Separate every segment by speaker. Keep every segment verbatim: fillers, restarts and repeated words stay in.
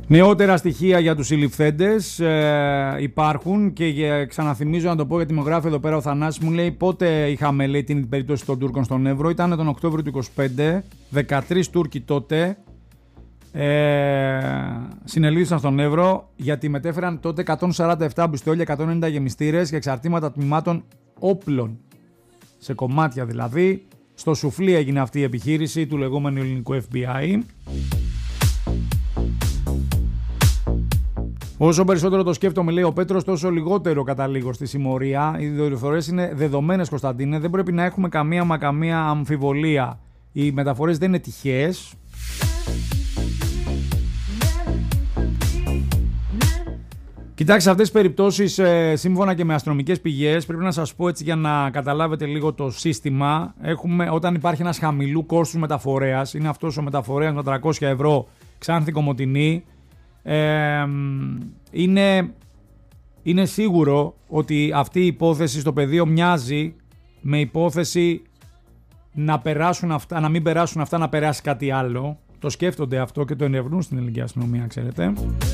Speaker 1: Νεότερα στοιχεία για τους συλληφθέντες ε, υπάρχουν και για, ξαναθυμίζω να το πω γιατί μου γράφει εδώ πέρα ο Θανάσης, μου λέει πότε είχαμε λέει την περίπτωση των Τούρκων στον Εύρο. Ήταν τον Οκτώβριο του είκοσι πέντε, δεκατρείς Τούρκοι τότε ε, συνελήφθησαν στον Εύρο γιατί μετέφεραν τότε εκατόν σαράντα επτά πιστόλια, εκατόν ενενήντα γεμιστήρες και εξαρτήματα τμήματων όπλων. Σε κομμάτια δηλαδή. Στο Σουφλί έγινε αυτή η επιχείρηση του λεγόμενου ελληνικού εφ μπι άι. Όσο περισσότερο το σκέφτομαι, λέει ο Πέτρος, τόσο λιγότερο καταλήγω στη συμμορία. Οι δορυφορές είναι δεδομένες, Κωνσταντίνε. Δεν πρέπει να έχουμε καμία μα καμία αμφιβολία. Οι μεταφορές δεν είναι τυχαίες. Κοιτάξτε, αυτές τις περιπτώσεις, σύμφωνα και με αστυνομικές πηγές, πρέπει να σας πω έτσι για να καταλάβετε λίγο το σύστημα. Έχουμε, όταν υπάρχει ένας χαμηλού κόστους μεταφορέας, είναι αυτός ο μεταφορέας με τριακόσια ευρώ Ξάνθη Κομοτηνή, ε, είναι, είναι σίγουρο ότι αυτή η υπόθεση στο πεδίο μοιάζει με υπόθεση να, περάσουν αυτά, να μην περάσουν αυτά, να περάσει κάτι άλλο. Το σκέφτονται αυτό και το ενευνούν στην ελληνική αστυνομία, ξέρετε.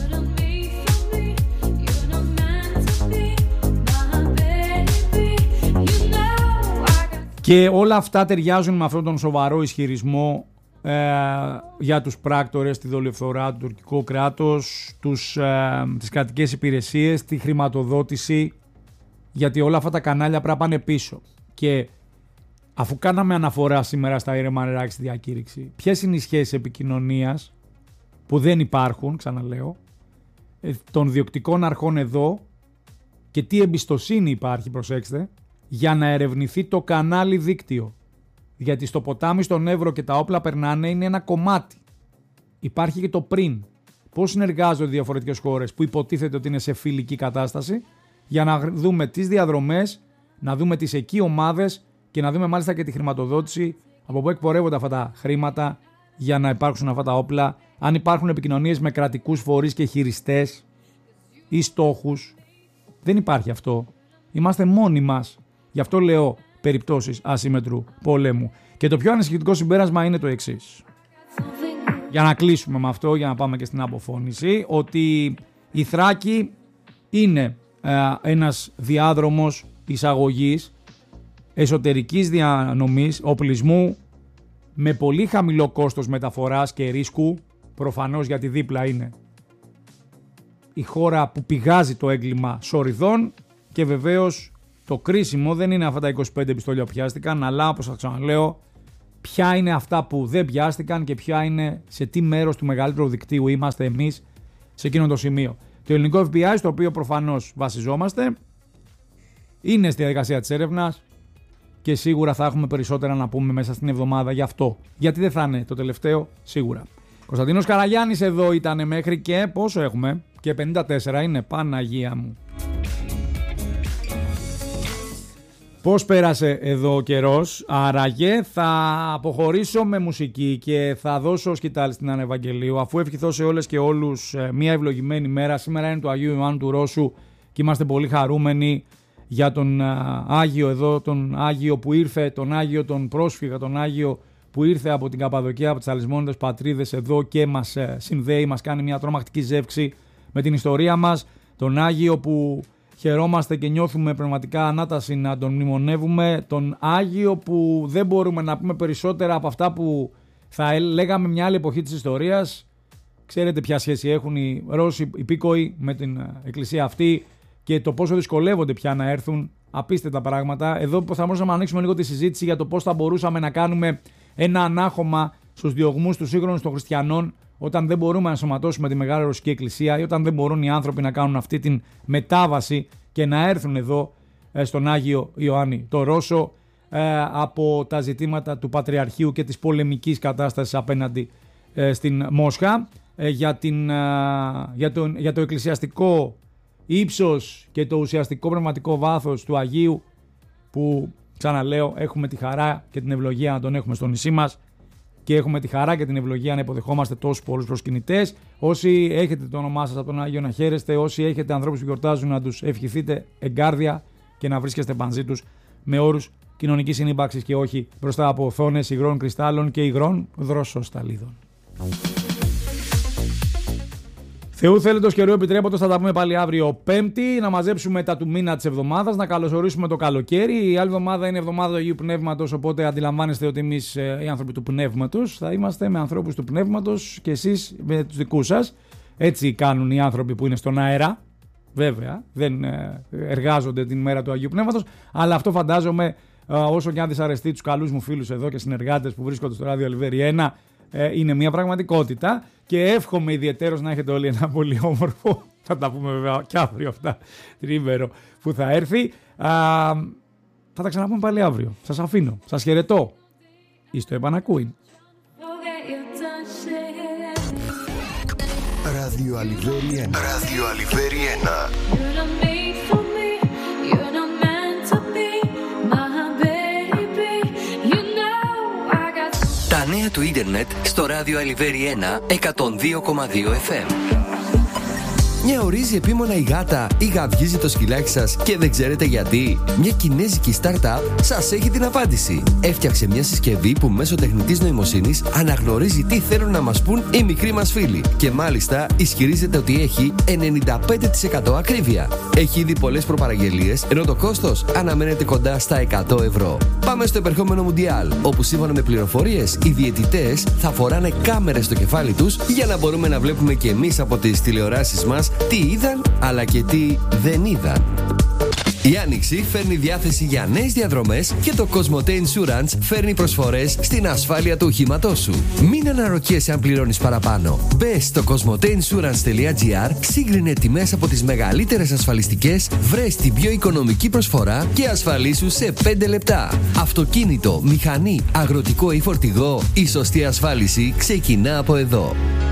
Speaker 1: Και όλα αυτά ταιριάζουν με αυτόν τον σοβαρό ισχυρισμό ε, για τους πράκτορες, τη δολιοφθορά, του τουρκικού κράτος, τους, ε, τις κρατικές υπηρεσίες, τη χρηματοδότηση, γιατί όλα αυτά τα κανάλια πρέπει να πάνε πίσω. Και αφού κάναμε αναφορά σήμερα στα ήρεμα νερά και στη διακήρυξη, ποιες είναι οι σχέσεις επικοινωνίας που δεν υπάρχουν, ξαναλέω, των διοκτικών αρχών εδώ και τι εμπιστοσύνη υπάρχει, προσέξτε, για να ερευνηθεί το κανάλι δίκτυο. Γιατί στο ποτάμι, στον Εύρο και τα όπλα περνάνε είναι ένα κομμάτι. Υπάρχει και το πριν. Πώς συνεργάζονται διαφορετικές χώρες που υποτίθεται ότι είναι σε φιλική κατάσταση, για να δούμε τις διαδρομές, να δούμε τις εκεί ομάδες και να δούμε μάλιστα και τη χρηματοδότηση, από πού εκπορεύονται αυτά τα χρήματα για να υπάρξουν αυτά τα όπλα, αν υπάρχουν επικοινωνίες με κρατικούς φορείς και χειριστές ή στόχους. Δεν υπάρχει αυτό. Είμαστε μόνοι μας. Γι' αυτό λέω περιπτώσεις ασύμμετρου πολέμου. Και το πιο ανησυχητικό συμπέρασμα είναι το εξής. Για να κλείσουμε με αυτό, για να πάμε και στην αποφώνηση, ότι η Θράκη είναι ε, ένας διάδρομος εισαγωγής εσωτερικής διανομής οπλισμού με πολύ χαμηλό κόστος μεταφοράς και ρίσκου, προφανώς γιατί δίπλα είναι η χώρα που πηγάζει το έγκλημα σοριδών και βεβαίως το κρίσιμο δεν είναι αυτά τα είκοσι πέντε πιστόλια που πιάστηκαν, αλλά όπως θα ξαναλέω, ποια είναι αυτά που δεν πιάστηκαν και ποια είναι, σε τι μέρος του μεγαλύτερου δικτύου είμαστε εμείς σε εκείνο το σημείο. Το ελληνικό εφ μπι άι, στο οποίο προφανώς βασιζόμαστε, είναι στη διαδικασία της έρευνας και σίγουρα θα έχουμε περισσότερα να πούμε μέσα στην εβδομάδα γι' αυτό. Γιατί δεν θα είναι το τελευταίο, σίγουρα. Κωνσταντίνος Καραγιάννης εδώ ήταν μέχρι και πόσο έχουμε, και πενήντα τέσσερα είναι, Παναγία μου. Πώς πέρασε εδώ ο καιρός, άραγε θα αποχωρήσω με μουσική και θα δώσω σκητάλη στην Άννα Ευαγγελίου, αφού ευχηθώ σε όλες και όλους μια ευλογημένη μέρα. Σήμερα είναι του Αγίου Ιωάννου του Ρώσου και είμαστε πολύ χαρούμενοι για τον Άγιο εδώ, τον Άγιο που ήρθε, τον Άγιο τον πρόσφυγα, τον Άγιο που ήρθε από την Καπαδοκία, από τις αλυσμόνητες πατρίδες εδώ και μας συνδέει, μας κάνει μια τρομακτική ζεύξη με την ιστορία μας, τον Άγιο που χαιρόμαστε και νιώθουμε πραγματικά ανάταση να τον μνημονεύουμε, τον Άγιο που δεν μπορούμε να πούμε περισσότερα από αυτά που θα λέγαμε μια άλλη εποχή της ιστορίας. Ξέρετε ποια σχέση έχουν οι Ρώσοι υπήκοοι με την εκκλησία αυτή και το πόσο δυσκολεύονται πια να έρθουν. Απίστευτα πράγματα. Εδώ θα μπορούσαμε να ανοίξουμε λίγο τη συζήτηση για το πώς θα μπορούσαμε να κάνουμε ένα ανάχωμα στους διωγμούς του σύγχρονου των χριστιανών, όταν δεν μπορούμε να σωματώσουμε τη Μεγάλη Ρωσική Εκκλησία ή όταν δεν μπορούν οι άνθρωποι να κάνουν αυτή την μετάβαση και να έρθουν εδώ στον Άγιο Ιωάννη το Ρώσο ε, από τα ζητήματα του Πατριαρχείου και της πολεμικής κατάστασης απέναντι ε, στην Μόσχα ε, για, την, ε, για, το, για το εκκλησιαστικό ύψος και το ουσιαστικό πνευματικό βάθος του Αγίου, που ξαναλέω έχουμε τη χαρά και την ευλογία να τον έχουμε στο νησί μας και έχουμε τη χαρά και την ευλογία να υποδεχόμαστε τόσους πολλούς προσκυνητές. Όσοι έχετε το όνομά σας από τον Άγιο να χαίρεστε, όσοι έχετε ανθρώπους που γιορτάζουν να τους ευχηθείτε εγκάρδια και να βρίσκεστε πανζί τους με όρους κοινωνικής συνύπαρξης και όχι μπροστά από οθόνες υγρών κρυστάλλων και υγρών δροσοσταλίδων. Θεού θέλοντος καιρού επιτρέποντος, θα τα πούμε πάλι αύριο Πέμπτη. Να μαζέψουμε τα του μήνα της εβδομάδας, να καλωσορίσουμε το καλοκαίρι. Η άλλη εβδομάδα είναι εβδομάδα του Αγίου Πνεύματος, οπότε αντιλαμβάνεστε ότι εμείς οι άνθρωποι του πνεύματος θα είμαστε με ανθρώπους του πνεύματος και εσείς με τους δικούς σας. Έτσι κάνουν οι άνθρωποι που είναι στον αέρα. Βέβαια, δεν εργάζονται την μέρα του Αγίου Πνεύματος, αλλά αυτό φαντάζομαι, όσο και αν δυσαρεστεί τους καλούς μου φίλους εδώ και συνεργάτες που βρίσκονται στο Ράδιο Αλιβέρι ένα, είναι μια πραγματικότητα και εύχομαι ιδιαιτέρως να έχετε όλοι ένα πολύ όμορφο, θα τα πούμε βέβαια και αύριο αυτά, τρίμερο που θα έρθει. Α, θα τα ξαναπούμε πάλι αύριο. Σας αφήνω, σας χαιρετώ. Είστε επανακούιν.
Speaker 2: Ράδιο Αλιβέρι ένα. Ράδιο Αλιβέρι ένα. Τα νέα του ίντερνετ στο Ράδιο Αλιβέρι ένα εκατόν δύο κόμμα δύο εφ εμ. Μια ορίζει επίμονα η γάτα ή γαβγίζει το σκυλάκι σας και δεν ξέρετε γιατί? Μια κινέζικη startup σας έχει την απάντηση. Έφτιαξε μια συσκευή που μέσω τεχνητής νοημοσύνης αναγνωρίζει τι θέλουν να μας πούν οι μικροί μας φίλοι. Και μάλιστα ισχυρίζεται ότι έχει ενενήντα πέντε τοις εκατό ακρίβεια. Έχει ήδη πολλές προπαραγγελίες, ενώ το κόστος αναμένεται κοντά στα εκατό ευρώ. Πάμε στο επερχόμενο Μουντιάλ, όπου σύμφωνα με πληροφορίες οι διαιτητές θα φοράνε κάμερες στο κεφάλι τους για να μπορούμε να βλέπουμε και εμείς από τις τηλεοράσεις μας τι είδαν, αλλά και τι δεν είδαν. Η Άνοιξη φέρνει διάθεση για νέες διαδρομές και το Cosmote Insurance φέρνει προσφορές στην ασφάλεια του οχήματός σου. Μην αναρωτιέσαι αν πληρώνεις παραπάνω. Μπες στο κοσμοτέινσουρανς τελεία τζι άρ, σύγκρινε τιμές από τις μεγαλύτερες ασφαλιστικές, βρες την πιο οικονομική προσφορά και ασφαλίσου σε πέντε λεπτά. Αυτοκίνητο, μηχανή, αγροτικό ή φορτηγό, η σωστή ασφάλιση ξεκινά από εδώ.